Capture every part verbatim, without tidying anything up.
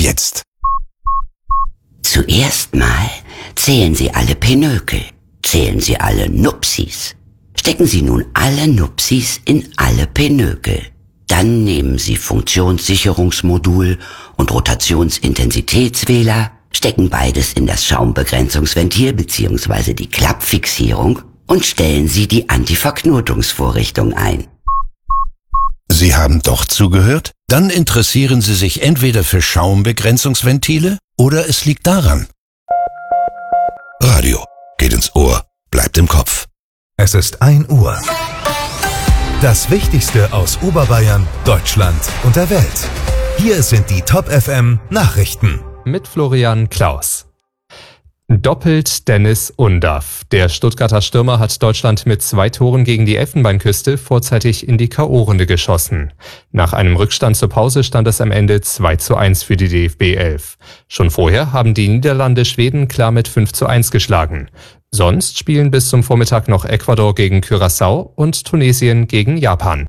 jetzt. Zuerst mal zählen Sie alle Pinökel, zählen Sie alle Nupsis. Stecken Sie nun alle Nupsis in alle Pinökel. Dann nehmen Sie Funktionssicherungsmodul und Rotationsintensitätswähler, stecken beides in das Schaumbegrenzungsventil bzw. die Klappfixierung und stellen Sie die Antiverknotungsvorrichtung ein. Sie haben doch zugehört? Dann interessieren Sie sich entweder für Schaumbegrenzungsventile oder es liegt daran. Radio geht ins Ohr, bleibt im Kopf. Es ist ein Uhr. Das Wichtigste aus Oberbayern, Deutschland und der Welt. Hier sind die Top F M Nachrichten. Mit Florian Klaus. Doppelt Dennis Undaff. Der Stuttgarter Stürmer hat Deutschland mit zwei Toren gegen die Elfenbeinküste vorzeitig in die K O-Runde geschossen. Nach einem Rückstand zur Pause stand es am Ende zwei zu eins für die D F B elf. Schon vorher haben die Niederlande Schweden klar mit fünf zu eins geschlagen. Sonst spielen bis zum Vormittag noch Ecuador gegen Curaçao und Tunesien gegen Japan.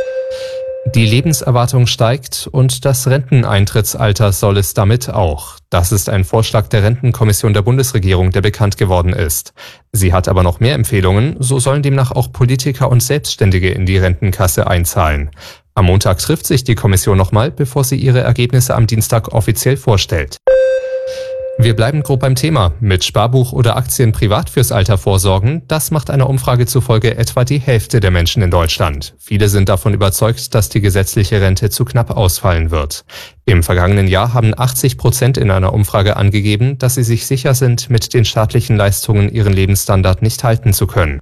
Die Lebenserwartung steigt und das Renteneintrittsalter soll es damit auch. Das ist ein Vorschlag der Rentenkommission der Bundesregierung, der bekannt geworden ist. Sie hat aber noch mehr Empfehlungen, so sollen demnach auch Politiker und Selbstständige in die Rentenkasse einzahlen. Am Montag trifft sich die Kommission nochmal, bevor sie ihre Ergebnisse am Dienstag offiziell vorstellt. Wir bleiben grob beim Thema. Mit Sparbuch oder Aktien privat fürs Alter vorsorgen, das macht einer Umfrage zufolge etwa die Hälfte der Menschen in Deutschland. Viele sind davon überzeugt, dass die gesetzliche Rente zu knapp ausfallen wird. Im vergangenen Jahr haben achtzig Prozent in einer Umfrage angegeben, dass sie sich sicher sind, mit den staatlichen Leistungen ihren Lebensstandard nicht halten zu können.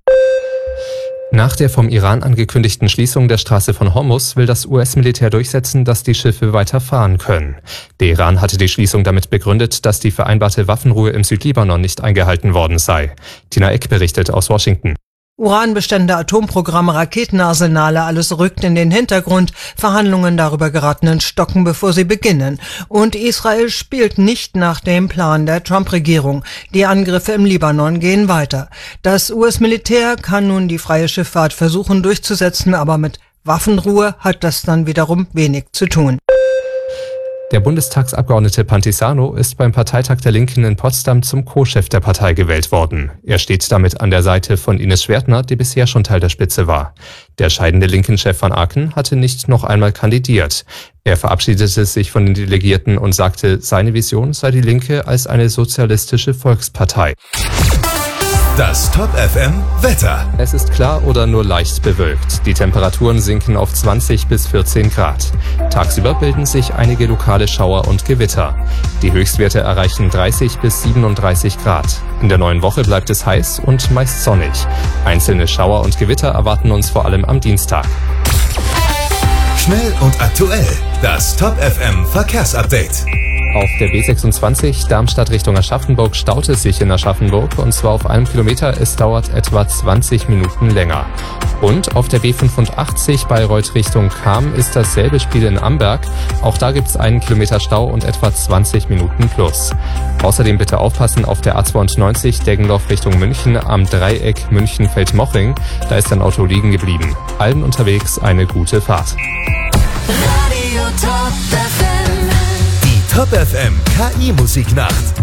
Nach der vom Iran angekündigten Schließung der Straße von Hormuz will das U S-Militär durchsetzen, dass die Schiffe weiter fahren können. Der Iran hatte die Schließung damit begründet, dass die vereinbarte Waffenruhe im Südlibanon nicht eingehalten worden sei. Tina Eck berichtet aus Washington. Uranbestände, Atomprogramme, Raketenarsenale, alles rückt in den Hintergrund. Verhandlungen darüber geraten ins Stocken, bevor sie beginnen. Und Israel spielt nicht nach dem Plan der Trump-Regierung. Die Angriffe im Libanon gehen weiter. Das U S-Militär kann nun die freie Schifffahrt versuchen durchzusetzen, aber mit Waffenruhe hat das dann wiederum wenig zu tun. Der Bundestagsabgeordnete Pantisano ist beim Parteitag der Linken in Potsdam zum Co-Chef der Partei gewählt worden. Er steht damit an der Seite von Ines Schwertner, die bisher schon Teil der Spitze war. Der scheidende Linken-Chef van Aken hatte nicht noch einmal kandidiert. Er verabschiedete sich von den Delegierten und sagte, seine Vision sei die Linke als eine sozialistische Volkspartei. Das Top F M Wetter. Es ist klar oder nur leicht bewölkt. Die Temperaturen sinken auf zwanzig bis vierzehn Grad. Tagsüber bilden sich einige lokale Schauer und Gewitter. Die Höchstwerte erreichen dreißig bis siebenunddreißig Grad. In der neuen Woche bleibt es heiß und meist sonnig. Einzelne Schauer und Gewitter erwarten uns vor allem am Dienstag. Schnell und aktuell. Das Top F M Verkehrsupdate. Auf der B sechsundzwanzig Darmstadt Richtung Aschaffenburg staut es sich in Aschaffenburg und zwar auf einem Kilometer. Es dauert etwa zwanzig Minuten länger. Und auf der B fünfundachtzig Bayreuth Richtung Cham ist dasselbe Spiel in Amberg. Auch da gibt es einen Kilometer Stau und etwa zwanzig Minuten plus. Außerdem bitte aufpassen auf der A zweiundneunzig Deggendorf Richtung München am Dreieck München-Feldmochring. Da ist ein Auto liegen geblieben. Allen unterwegs eine gute Fahrt. Radio Top F M. Die Top F M K I-Musiknacht.